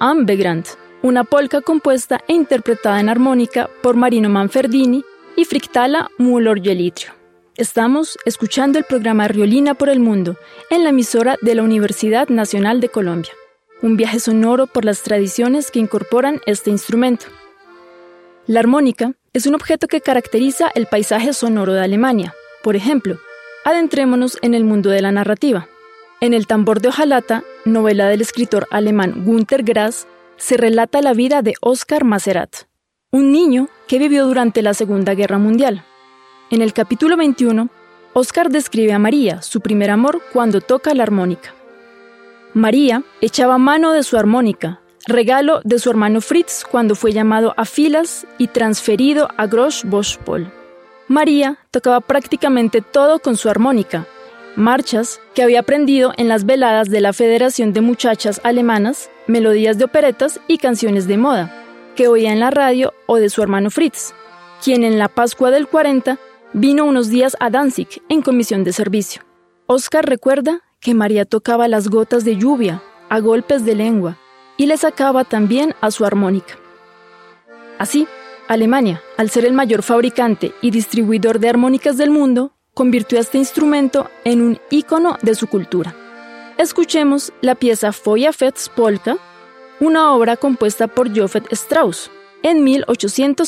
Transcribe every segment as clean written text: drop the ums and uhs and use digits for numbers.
Am Wegrand, una polka compuesta e interpretada en armónica por Marino Manfredini y Friktala Mullor-Gelitrio. Estamos escuchando el programa Riolina por el Mundo en la emisora de la Universidad Nacional de Colombia. Un viaje sonoro por las tradiciones que incorporan este instrumento. La armónica es un objeto que caracteriza el paisaje sonoro de Alemania. Por ejemplo, adentrémonos en el mundo de la narrativa. En El tambor de hojalata, novela del escritor alemán Günter Grass, se relata la vida de Oskar Maserat, un niño que vivió durante la Segunda Guerra Mundial. En el capítulo 21, Oskar describe a María, su primer amor, cuando toca la armónica. María echaba mano de su armónica, regalo de su hermano Fritz cuando fue llamado a filas y transferido a Großbospol. María tocaba prácticamente todo con su armónica, marchas que había aprendido en las veladas de la Federación de Muchachas Alemanas, melodías de operetas y canciones de moda, que oía en la radio o de su hermano Fritz, quien en la Pascua del 40 vino unos días a Danzig en comisión de servicio. Oskar recuerda que María tocaba las gotas de lluvia a golpes de lengua y le sacaba también a su armónica. Así, Alemania, al ser el mayor fabricante y distribuidor de armónicas del mundo, convirtió a este instrumento en un ícono de su cultura. Escuchemos la pieza Feuerfest Polka, una obra compuesta por Joseph Strauss en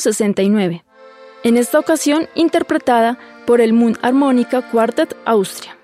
1869. En esta ocasión interpretada por el Mundharmonika Quartet Austria.